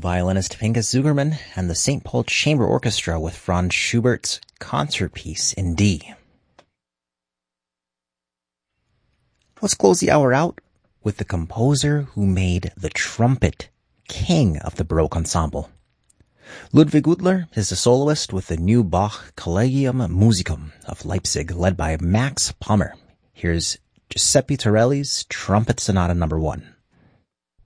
violinist Pinchas Zugerman and the St. Paul Chamber Orchestra with Franz Schubert's Concertpiece in D. Let's close the hour out with the composer who made the trumpet king of the Baroque ensemble. Ludwig Udler is the soloist with the new Bach Collegium Musicum of Leipzig, led by Max Pommer. Here's Giuseppe Torelli's Trumpet Sonata No. 1.